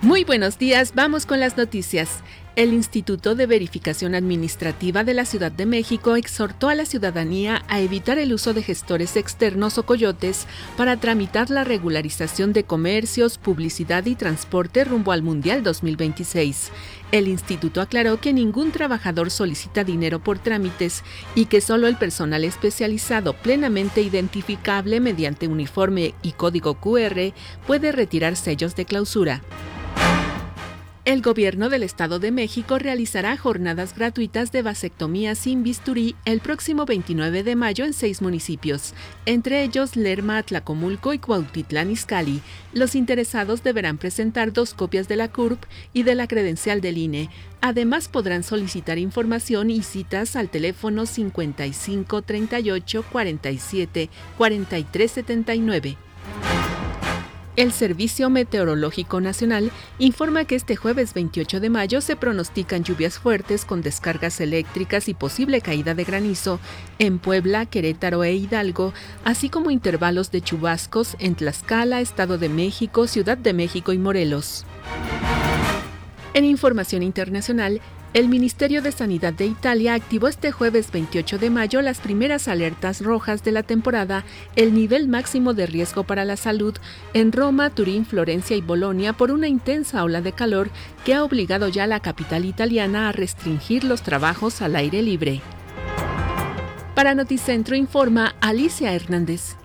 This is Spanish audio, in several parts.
Muy buenos días, vamos con las noticias. El Instituto de Verificación Administrativa de la Ciudad de México exhortó a la ciudadanía a evitar el uso de gestores externos o coyotes para tramitar la regularización de comercios, publicidad y transporte rumbo al Mundial 2026. El instituto aclaró que ningún trabajador solicita dinero por trámites y que solo el personal especializado plenamente identificable mediante uniforme y código QR puede retirar sellos de clausura. El gobierno del Estado de México realizará jornadas gratuitas de vasectomía sin bisturí el próximo 29 de mayo en 6 municipios, entre ellos Lerma, Atlacomulco y Cuautitlán Izcalli. Los interesados deberán presentar 2 copias de la CURP y de la credencial del INE. Además, podrán solicitar información y citas al teléfono 55 38 47 43 79. El Servicio Meteorológico Nacional informa que este jueves 28 de mayo se pronostican lluvias fuertes con descargas eléctricas y posible caída de granizo en Puebla, Querétaro e Hidalgo, así como intervalos de chubascos en Tlaxcala, Estado de México, Ciudad de México y Morelos. En información internacional, el Ministerio de Sanidad de Italia activó este jueves 28 de mayo las primeras alertas rojas de la temporada, el nivel máximo de riesgo para la salud en Roma, Turín, Florencia y Bolonia por una intensa ola de calor que ha obligado ya a la capital italiana a restringir los trabajos al aire libre. Para Noticentro informa Alicia Hernández.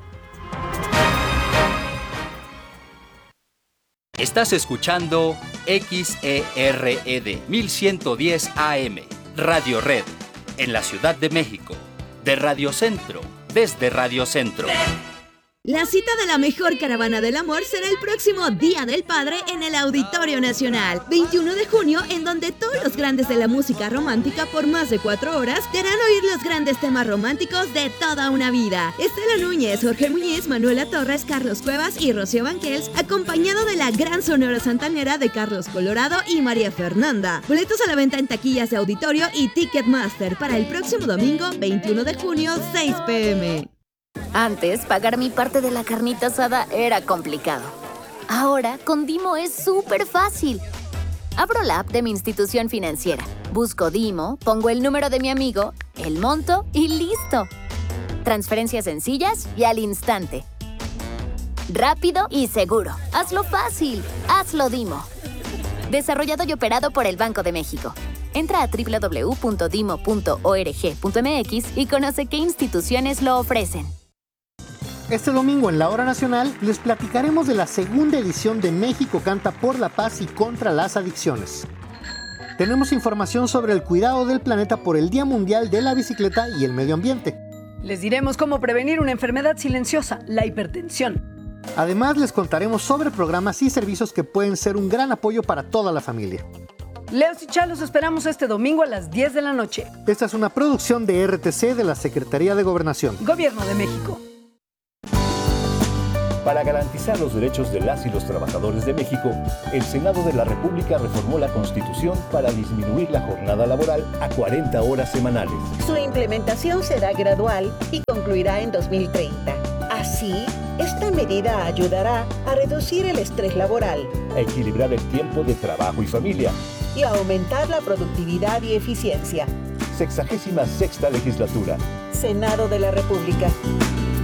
Estás escuchando XERED 1110 AM, Radio Red, en la Ciudad de México, de Radio Centro, desde Radio Centro. La cita de la mejor caravana del amor será el próximo Día del Padre en el Auditorio Nacional, 21 de junio, en donde todos los grandes de la música romántica por más de 4 horas te harán oír los grandes temas románticos de toda una vida. Estela Núñez, Jorge Muñiz, Manuela Torres, Carlos Cuevas y Rocío Banquels, acompañado de la gran sonora santanera de Carlos Colorado y María Fernanda. Boletos a la venta en taquillas de auditorio y Ticketmaster para el próximo domingo, 21 de junio, 6 p.m. Antes, pagar mi parte de la carnita asada era complicado. Ahora, con Dimo es súper fácil. Abro la app de mi institución financiera, busco Dimo, pongo el número de mi amigo, el monto y ¡listo! Transferencias sencillas y al instante. Rápido y seguro. Hazlo fácil. Hazlo Dimo. Desarrollado y operado por el Banco de México. Entra a www.dimo.org.mx y conoce qué instituciones lo ofrecen. Este domingo en la Hora Nacional les platicaremos de la segunda edición de México Canta por la Paz y contra las Adicciones. Tenemos información sobre el cuidado del planeta por el Día Mundial de la Bicicleta y el Medio Ambiente. Les diremos cómo prevenir una enfermedad silenciosa, la hipertensión. Además, les contaremos sobre programas y servicios que pueden ser un gran apoyo para toda la familia. Leos y Chá, los esperamos este domingo a las 10 de la noche. Esta es una producción de RTC de la Secretaría de Gobernación. Gobierno de México. Para garantizar los derechos de las y los trabajadores de México, el Senado de la República reformó la Constitución para disminuir la jornada laboral a 40 horas semanales. Su implementación será gradual y concluirá en 2030. Así, esta medida ayudará a reducir el estrés laboral, a equilibrar el tiempo de trabajo y familia y a aumentar la productividad y eficiencia. 66ª legislatura. Senado de la República.